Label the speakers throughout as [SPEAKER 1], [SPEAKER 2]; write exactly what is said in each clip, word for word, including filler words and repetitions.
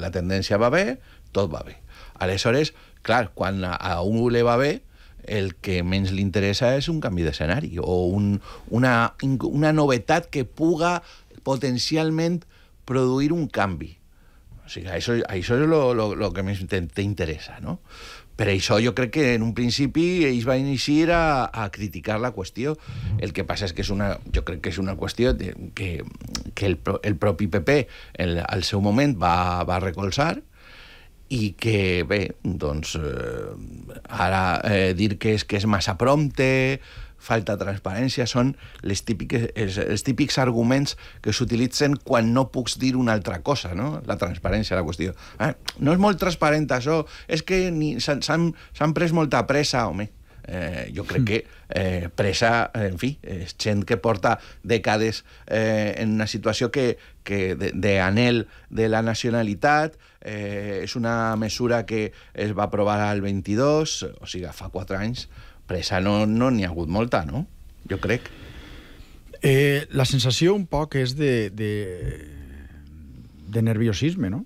[SPEAKER 1] la tendència va bé, tot va bé. Aleshores, clar, quan a un li va bé, el que menys li interessa és un canvi d'escenari o un, una, una novetat que puga potencialment produir un canvi. O sigui, això, això és el que més t'interessa, no? Per això jo crec que en un principi ells van iniciar a, a criticar la qüestió. El que passa és que és una, jo crec que és una qüestió de, que, que el, el propi P P el, al seu moment va, va recolzar i que, bé, doncs, eh, ara eh, dir que és, que és massa prompte, falta transparència, són les típiques, els, els típics arguments que s'utilitzen quan no pucs dir una altra cosa, no? La transparència, la qüestió. Ah, no és molt transparent això, és que s'han pres molta pressa, home. Eh, jo crec que eh, pressa, en fi, és gent que porta dècades eh, en una situació que, que d'anhel de la nacionalitat, eh, és una mesura que es va aprovar al vint-i-dos, o sigui, fa quatre anys, pressa no n'hi no ha hagut molta, no? Jo crec.
[SPEAKER 2] Eh, la sensació un poc és de, de, de nerviosisme, no?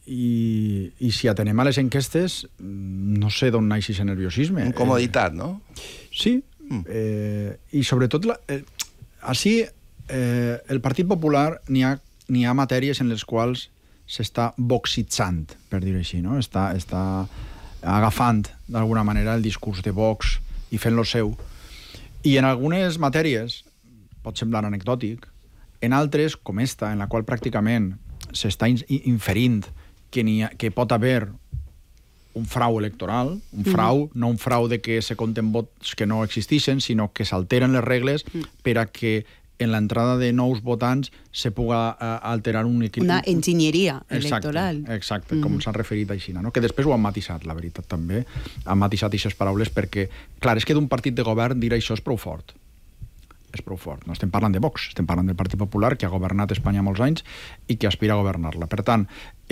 [SPEAKER 2] I, i si atenem a les enquestes, no sé d'on naix aquest nerviosisme.
[SPEAKER 1] Incomoditat, eh, no?
[SPEAKER 2] Sí, mm. eh, i sobretot, la, eh, així, eh, el Partit Popular n'hi ha, n'hi ha matèries en les quals s'està boxitzant, per dir-ho així, no? Està, està agafant, d'alguna manera, el discurs de Vox i fent-lo seu. I en algunes matèries, pot semblar anecdòtic, en altres, com esta, en la qual pràcticament s'està inferint que, ha, que pot haver un frau electoral, un frau, mm. no un frau de que se compten vots que no existeixen, sinó que s'alteren les regles mm. per a que en l'entrada de nous votants se puga uh, alterar un equilibri.
[SPEAKER 3] Una enginyeria electoral.
[SPEAKER 2] Exacte, exacte mm. com s'han referit a Xina, no? Que després ho han matisat, la veritat, també. Han matisat aquestes paraules perquè, clar, és que d'un partit de govern dir això és prou fort. És prou fort. No estem parlant de Vox, estem parlant del Partit Popular, que ha governat Espanya molts anys i que aspira a governar-la. Per tant,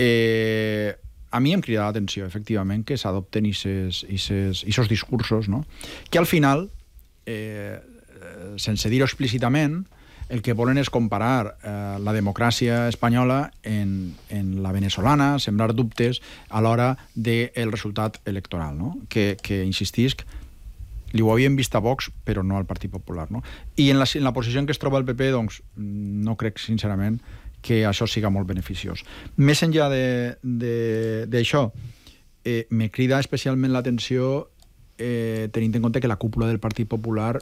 [SPEAKER 2] eh, a mi em crida l'atenció, efectivament, que s'adopten aquests discursos, no? Que al final, eh, sense dir-ho explícitament, el que volen és comparar eh, la democràcia espanyola en, en la venezolana, sembrar dubtes a l'hora del resultat electoral, no? Que, que insistisc, li ho havien vist a Vox, però no al Partit Popular, no? I en la, en la posició en què es troba el P P, doncs, no crec, sincerament, que això siga molt beneficiós. Més enllà d'això, eh, me crida especialment l'atenció eh, tenint en compte que la cúpula del Partit Popular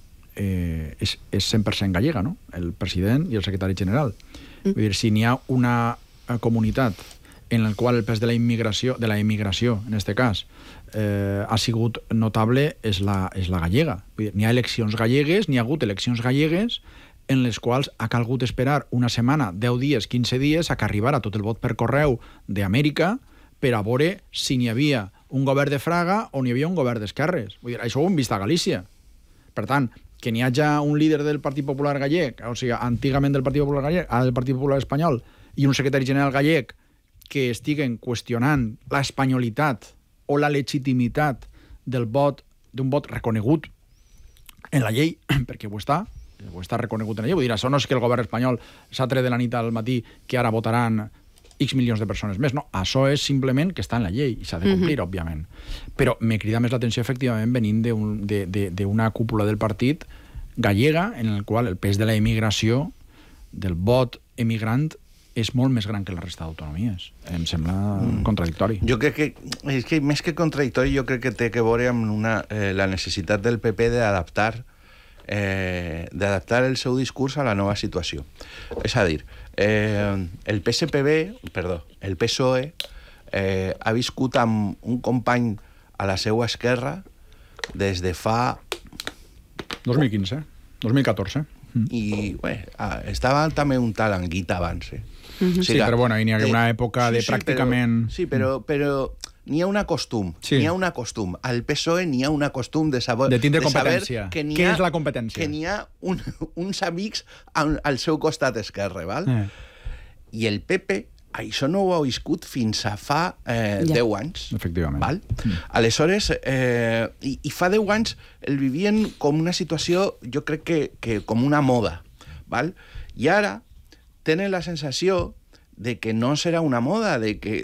[SPEAKER 2] eh, és, és cent per cent gallega, no? El president i el secretari general. Mm. Vull dir, si n'hi ha una comunitat en la qual el pes de la immigració, de la immigració, en aquest cas, eh, ha sigut notable, és la, és la gallega. Vull dir, n'hi ha eleccions gallegues, n'hi ha hagut eleccions gallegues en les quals ha calgut esperar una setmana, deu dies, quinze dies, a que arribara tot el vot per correu d'Amèrica per a veure si n'hi havia un govern de Fraga o n'hi havia un govern d'esquerres. Vull dir, això ho hem vist a Galícia. Per tant, que n'hi hagi un líder del Partit Popular gallec, o sigui, antigament del Partit Popular gallec, ara del Partit Popular espanyol, i un secretari general gallec que estiguen qüestionant l'espanyolitat o la legitimitat del vot, d'un vot reconegut en la llei, perquè ho està, ho està reconegut en la llei. Vull dir, això no és que el govern espanyol s'ha tret de la nit al matí que ara votaran X milions de persones més. No, això és simplement que està en la llei i s'ha de complir, mm-hmm. òbviament. Però me crida més l'atenció, efectivament, venint d'una cúpula del partit gallega en el qual el pes de la immigració, del vot emigrant, és molt més gran que la resta d'autonomies. Em sembla mm. contradictori.
[SPEAKER 1] Jo crec que, és que més que contradictori, jo crec que té que veure amb una, eh, la necessitat del P P d'adaptar eh, d'adaptar el seu discurs a la nova situació. És a dir, eh, el P S P B, perdó, el P S O E eh, ha viscut amb un company a la seva esquerra des de fa...
[SPEAKER 2] dos mil quinze, dos mil catorze.
[SPEAKER 1] Mm. I, bé, estava també un tal Anguita abans, eh?
[SPEAKER 2] Mm-hmm. Sí, o sigui, però bueno, hi ha una època de sí, sí, pràcticament...
[SPEAKER 1] Però, sí, però, però n'hi ha un acostum, sí. n'hi ha un acostum. Al P S O E n'hi ha un acostum de saber...
[SPEAKER 2] De tindre de competència. Que Què ha, és la competència?
[SPEAKER 1] Que n'hi ha un, uns amics al, al seu costat esquerre, val? Eh. I el P P, això no ho ha viscut fins a fa eh, ja. deu anys.
[SPEAKER 2] Efectivament.
[SPEAKER 1] Val? Mm. Aleshores, eh, i, i fa deu anys el vivien com una situació, jo crec que, que com una moda, val? I ara tenen la sensació de que no serà una moda, de que,